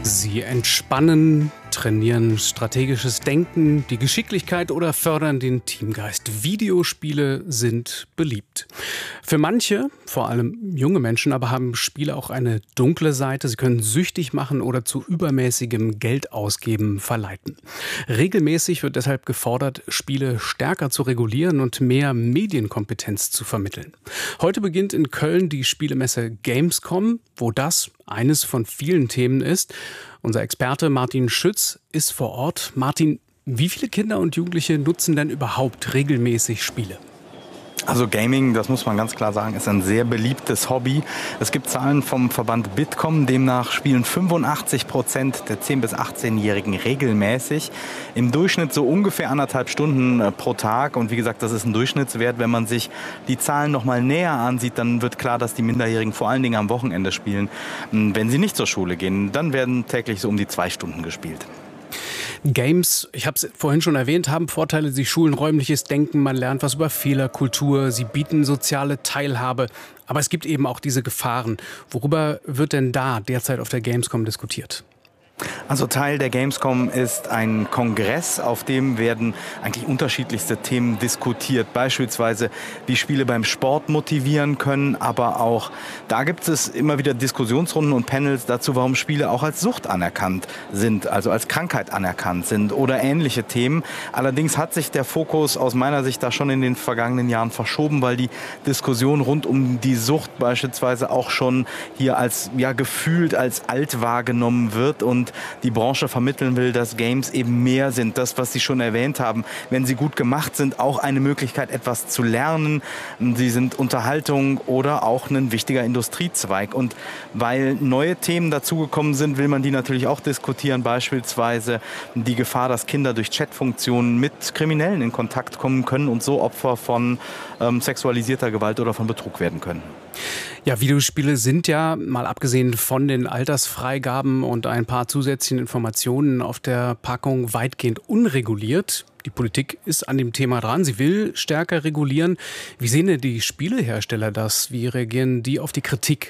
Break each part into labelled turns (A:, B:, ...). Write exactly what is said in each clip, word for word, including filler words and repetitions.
A: Sie entspannen, trainieren strategisches Denken, die Geschicklichkeit oder fördern den Teamgeist. Videospiele sind beliebt. Für manche, vor allem junge Menschen, aber haben Spiele auch eine dunkle Seite. Sie können süchtig machen oder zu übermäßigem Geldausgeben verleiten. Regelmäßig wird deshalb gefordert, Spiele stärker zu regulieren und mehr Medienkompetenz zu vermitteln. Heute beginnt in Köln die Spielemesse Gamescom, wo das eines von vielen Themen ist. Unser Experte Martin Schütz ist vor Ort. Martin, wie viele Kinder und Jugendliche nutzen denn überhaupt regelmäßig Spiele?
B: Also Gaming, das muss man ganz klar sagen, ist ein sehr beliebtes Hobby. Es gibt Zahlen vom Verband Bitkom, demnach spielen fünfundachtzig Prozent der zehn- bis achtzehnjährigen regelmäßig. Im Durchschnitt so ungefähr anderthalb Stunden pro Tag. Und wie gesagt, das ist ein Durchschnittswert. Wenn man sich die Zahlen noch mal näher ansieht, dann wird klar, dass die Minderjährigen vor allen Dingen am Wochenende spielen. Wenn sie nicht zur Schule gehen, dann werden täglich so um die zwei Stunden gespielt.
A: Games, ich habe es vorhin schon erwähnt, haben Vorteile. Sie schulen räumliches Denken, man lernt was über Fehlerkultur, sie bieten soziale Teilhabe. Aber es gibt eben auch diese Gefahren. Worüber wird denn da derzeit auf der Gamescom diskutiert?
B: Also Teil der Gamescom ist ein Kongress, auf dem werden eigentlich unterschiedlichste Themen diskutiert. Beispielsweise, wie Spiele beim Sport motivieren können, aber auch da gibt es immer wieder Diskussionsrunden und Panels dazu, warum Spiele auch als Sucht anerkannt sind, also als Krankheit anerkannt sind oder ähnliche Themen. Allerdings hat sich der Fokus aus meiner Sicht da schon in den vergangenen Jahren verschoben, weil die Diskussion rund um die Sucht beispielsweise auch schon hier als ja gefühlt als alt wahrgenommen wird und die Branche vermitteln will, dass Games eben mehr sind. Das, was Sie schon erwähnt haben, wenn sie gut gemacht sind, auch eine Möglichkeit, etwas zu lernen. Sie sind Unterhaltung oder auch ein wichtiger Industriezweig. Und weil neue Themen dazugekommen sind, will man die natürlich auch diskutieren. Beispielsweise die Gefahr, dass Kinder durch Chatfunktionen mit Kriminellen in Kontakt kommen können und so Opfer von ähm, sexualisierter Gewalt oder von Betrug werden können.
A: Ja, Videospiele sind ja, mal abgesehen von den Altersfreigaben und ein paar zusätzlichen Informationen auf der Packung, weitgehend unreguliert. Die Politik ist an dem Thema dran. Sie will stärker regulieren. Wie sehen denn die Spielehersteller das? Wie reagieren die auf die Kritik?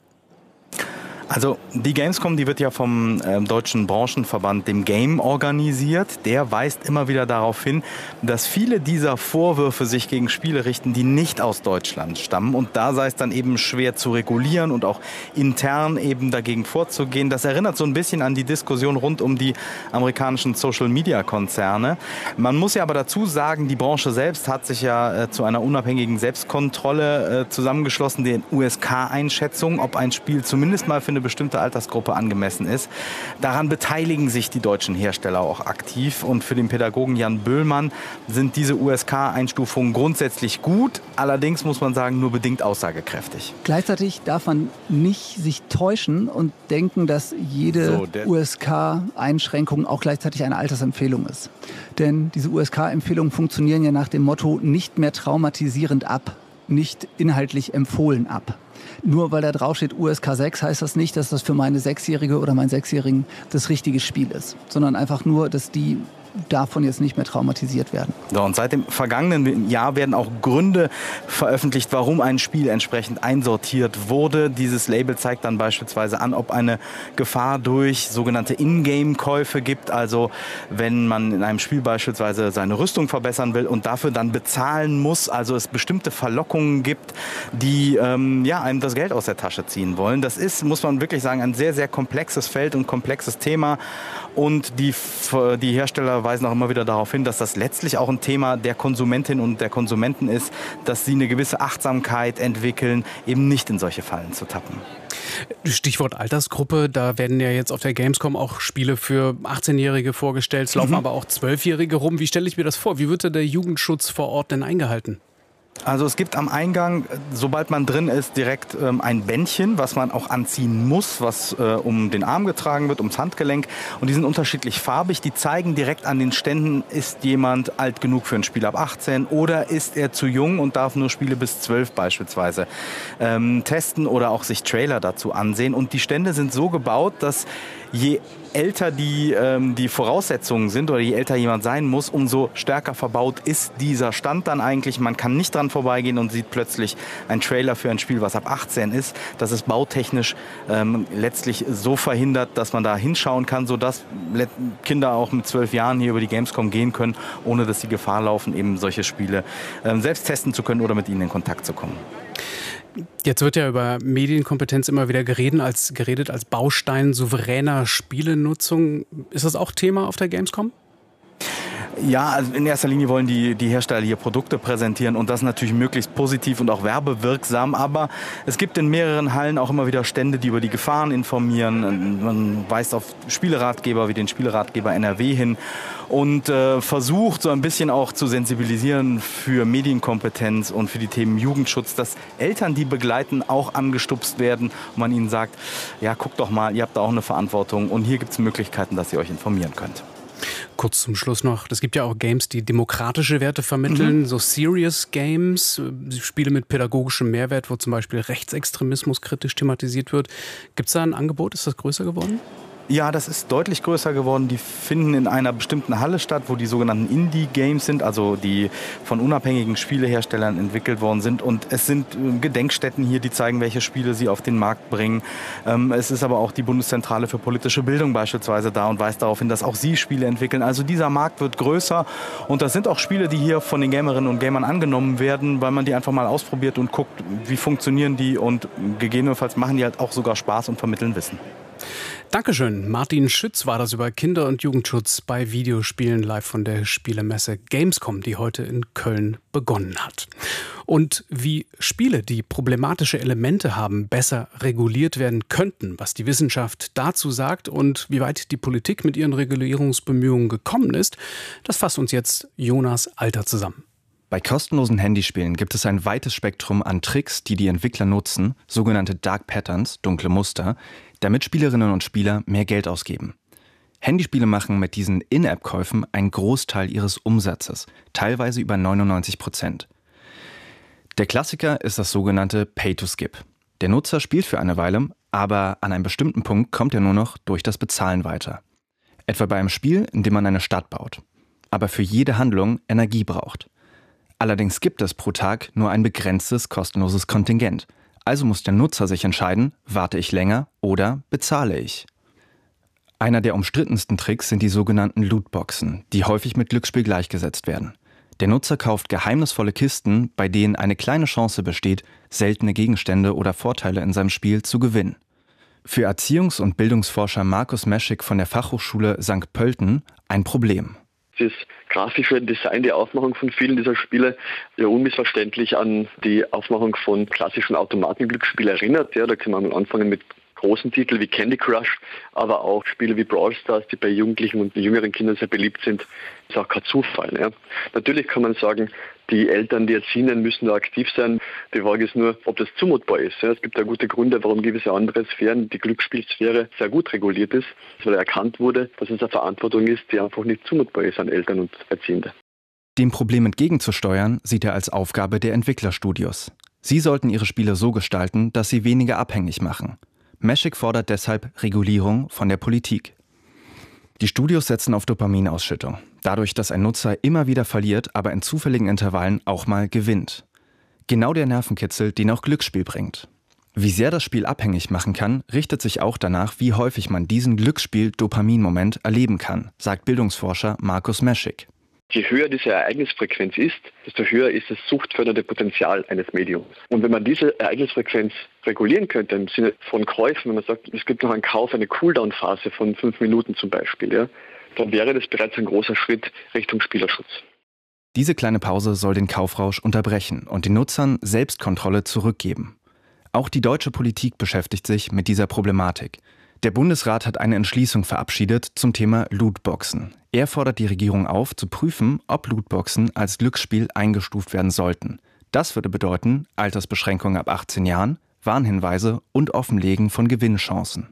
B: Also die Gamescom, die wird ja vom äh, deutschen Branchenverband, dem Game, organisiert. Der weist immer wieder darauf hin, dass viele dieser Vorwürfe sich gegen Spiele richten, die nicht aus Deutschland stammen. Und da sei es dann eben schwer zu regulieren und auch intern eben dagegen vorzugehen. Das erinnert so ein bisschen an die Diskussion rund um die amerikanischen Social-Media-Konzerne. Man muss ja aber dazu sagen, die Branche selbst hat sich ja äh, zu einer unabhängigen Selbstkontrolle äh, zusammengeschlossen, den U S K-Einschätzung, ob ein Spiel zumindest mal für eine bestimmte Altersgruppe angemessen ist. Daran beteiligen sich die deutschen Hersteller auch aktiv. Und für den Pädagogen Jan Böhlmann sind diese U S K-Einstufungen grundsätzlich gut. Allerdings muss man sagen, nur bedingt aussagekräftig.
C: Gleichzeitig darf man nicht sich täuschen und denken, dass jede so, U S K-Einschränkung auch gleichzeitig eine Altersempfehlung ist. Denn diese U S K-Empfehlungen funktionieren ja nach dem Motto nicht mehr traumatisierend ab, nicht inhaltlich empfohlen ab. Nur weil da drauf steht U S K sechs, heißt das nicht, dass das für meine Sechsjährige oder meinen Sechsjährigen das richtige Spiel ist, sondern einfach nur, dass die davon jetzt nicht mehr traumatisiert werden.
B: So, und seit dem vergangenen Jahr werden auch Gründe veröffentlicht, warum ein Spiel entsprechend einsortiert wurde. Dieses Label zeigt dann beispielsweise an, ob eine Gefahr durch sogenannte Ingame-Käufe gibt. Also wenn man in einem Spiel beispielsweise seine Rüstung verbessern will und dafür dann bezahlen muss, also es bestimmte Verlockungen gibt, die ähm, ja, einem das Geld aus der Tasche ziehen wollen. Das ist, muss man wirklich sagen, ein sehr, sehr komplexes Feld und komplexes Thema. Und die, die Hersteller weisen auch immer wieder darauf hin, dass das letztlich auch ein Thema der Konsumentin und der Konsumenten ist, dass sie eine gewisse Achtsamkeit entwickeln, eben nicht in solche Fallen zu tappen.
A: Stichwort Altersgruppe, da werden ja jetzt auf der Gamescom auch Spiele für achtzehnjährige vorgestellt, es laufen mhm. aber auch zwölfjährige rum. Wie stelle ich mir das vor? Wie wird da der Jugendschutz vor Ort denn eingehalten?
B: Also es gibt am Eingang, sobald man drin ist, direkt ähm, ein Bändchen, was man auch anziehen muss, was äh, um den Arm getragen wird, ums Handgelenk. Und die sind unterschiedlich farbig. Die zeigen direkt an den Ständen, ist jemand alt genug für ein Spiel ab achtzehn oder ist er zu jung und darf nur Spiele bis zwölf beispielsweise ähm, testen oder auch sich Trailer dazu ansehen. Und die Stände sind so gebaut, dass je älter die, ähm, die Voraussetzungen sind oder je älter jemand sein muss, umso stärker verbaut ist dieser Stand dann eigentlich. Man kann nicht dran dran vorbeigehen und sieht plötzlich einen Trailer für ein Spiel, was ab achtzehn ist. Das ist bautechnisch ähm, letztlich so verhindert, dass man da hinschauen kann, sodass Kinder auch mit zwölf Jahren hier über die Gamescom gehen können, ohne dass sie Gefahr laufen, eben solche Spiele ähm, selbst testen zu können oder mit ihnen in Kontakt zu kommen.
A: Jetzt wird ja über Medienkompetenz immer wieder geredet als, geredet als Baustein souveräner Spielenutzung. Ist das auch Thema auf der Gamescom?
B: Ja, also in erster Linie wollen die, die Hersteller hier Produkte präsentieren und das natürlich möglichst positiv und auch werbewirksam. Aber es gibt in mehreren Hallen auch immer wieder Stände, die über die Gefahren informieren. Man weist auf Spieleratgeber wie den Spieleratgeber N R W hin und äh, versucht so ein bisschen auch zu sensibilisieren für Medienkompetenz und für die Themen Jugendschutz, dass Eltern, die begleiten, auch angestupst werden und man ihnen sagt, ja, guckt doch mal, ihr habt da auch eine Verantwortung und hier gibt es Möglichkeiten, dass ihr euch informieren könnt.
A: Kurz zum Schluss noch, es gibt ja auch Games, die demokratische Werte vermitteln, mhm. so Serious Games, Spiele mit pädagogischem Mehrwert, wo zum Beispiel Rechtsextremismus kritisch thematisiert wird. Gibt es da ein Angebot? Ist das größer geworden?
B: Ja, das ist deutlich größer geworden. Die finden in einer bestimmten Halle statt, wo die sogenannten Indie-Games sind, also die von unabhängigen Spieleherstellern entwickelt worden sind. Und es sind Gedenkstätten hier, die zeigen, welche Spiele sie auf den Markt bringen. Es ist aber auch die Bundeszentrale für politische Bildung beispielsweise da und weist darauf hin, dass auch sie Spiele entwickeln. Also dieser Markt wird größer und das sind auch Spiele, die hier von den Gamerinnen und Gamern angenommen werden, weil man die einfach mal ausprobiert und guckt, wie funktionieren die und gegebenenfalls machen die halt auch sogar Spaß und vermitteln Wissen.
A: Dankeschön. Martin Schütz war das über Kinder- und Jugendschutz bei Videospielen live von der Spielemesse Gamescom, die heute in Köln begonnen hat. Und wie Spiele, die problematische Elemente haben, besser reguliert werden könnten, was die Wissenschaft dazu sagt und wie weit die Politik mit ihren Regulierungsbemühungen gekommen ist, das fasst uns jetzt Jonas Alter zusammen.
D: Bei kostenlosen Handyspielen gibt es ein weites Spektrum an Tricks, die die Entwickler nutzen, sogenannte Dark Patterns, dunkle Muster, damit Spielerinnen und Spieler mehr Geld ausgeben. Handyspiele machen mit diesen In-App-Käufen einen Großteil ihres Umsatzes, teilweise über neunundneunzig Prozent. Der Klassiker ist das sogenannte Pay-to-Skip. Der Nutzer spielt für eine Weile, aber an einem bestimmten Punkt kommt er nur noch durch das Bezahlen weiter. Etwa bei einem Spiel, in dem man eine Stadt baut, aber für jede Handlung Energie braucht. Allerdings gibt es pro Tag nur ein begrenztes kostenloses Kontingent. Also muss der Nutzer sich entscheiden, warte ich länger oder bezahle ich. Einer der umstrittensten Tricks sind die sogenannten Lootboxen, die häufig mit Glücksspiel gleichgesetzt werden. Der Nutzer kauft geheimnisvolle Kisten, bei denen eine kleine Chance besteht, seltene Gegenstände oder Vorteile in seinem Spiel zu gewinnen. Für Erziehungs- und Bildungsforscher Markus Meschik von der Fachhochschule Sankt Pölten ein Problem.
E: Das grafische Design, die Aufmachung von vielen dieser Spiele ja unmissverständlich an die Aufmachung von klassischen Automatenglücksspielen erinnert. Ja, da kann man mal anfangen mit großen Titeln wie Candy Crush, aber auch Spiele wie Brawl Stars, die bei Jugendlichen und jüngeren Kindern sehr beliebt sind. Das ist auch kein Zufall. Ja. Natürlich kann man sagen, die Eltern, die Erziehenden müssen da aktiv sein. Die Frage ist nur, ob das zumutbar ist. Ja. Es gibt ja gute Gründe, warum gewisse andere Sphären, die Glücksspielsphäre, sehr gut reguliert ist, weil erkannt wurde, dass es eine Verantwortung ist, die einfach nicht zumutbar ist an Eltern und Erziehende.
D: Dem Problem entgegenzusteuern, sieht er als Aufgabe der Entwicklerstudios. Sie sollten ihre Spiele so gestalten, dass sie weniger abhängig machen. Meschik fordert deshalb Regulierung von der Politik. Die Studios setzen auf Dopaminausschüttung. Dadurch, dass ein Nutzer immer wieder verliert, aber in zufälligen Intervallen auch mal gewinnt. Genau der Nervenkitzel, den auch Glücksspiel bringt. Wie sehr das Spiel abhängig machen kann, richtet sich auch danach, wie häufig man diesen Glücksspiel-Dopamin-Moment erleben kann, sagt Bildungsforscher Markus Meschik.
E: Je höher diese Ereignisfrequenz ist, desto höher ist das suchtfördernde Potenzial eines Mediums. Und wenn man diese Ereignisfrequenz regulieren könnte, im Sinne von Käufen, wenn man sagt, es gibt noch einen Kauf, eine Cooldown-Phase von fünf Minuten zum Beispiel, ja, dann wäre das bereits ein großer Schritt Richtung Spielerschutz.
D: Diese kleine Pause soll den Kaufrausch unterbrechen und den Nutzern Selbstkontrolle zurückgeben. Auch die deutsche Politik beschäftigt sich mit dieser Problematik. Der Bundesrat hat eine Entschließung verabschiedet zum Thema Lootboxen. Er fordert die Regierung auf, zu prüfen, ob Lootboxen als Glücksspiel eingestuft werden sollten. Das würde bedeuten, Altersbeschränkungen ab achtzehn Jahren, Warnhinweise und Offenlegen von Gewinnchancen.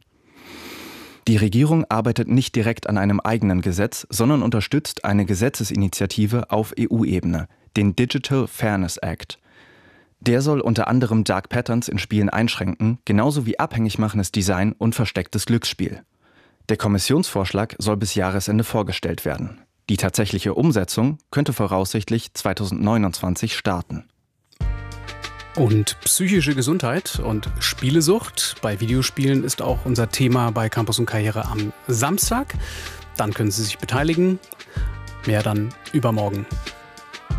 D: Die Regierung arbeitet nicht direkt an einem eigenen Gesetz, sondern unterstützt eine Gesetzesinitiative auf E U-Ebene, den Digital Fairness Act. Der soll unter anderem Dark Patterns in Spielen einschränken, genauso wie abhängig machendes Design und verstecktes Glücksspiel. Der Kommissionsvorschlag soll bis Jahresende vorgestellt werden. Die tatsächliche Umsetzung könnte voraussichtlich zweitausendneunundzwanzig starten.
A: Und psychische Gesundheit und Spielesucht bei Videospielen ist auch unser Thema bei Campus und Karriere am Samstag. Dann können Sie sich beteiligen. Mehr dann übermorgen.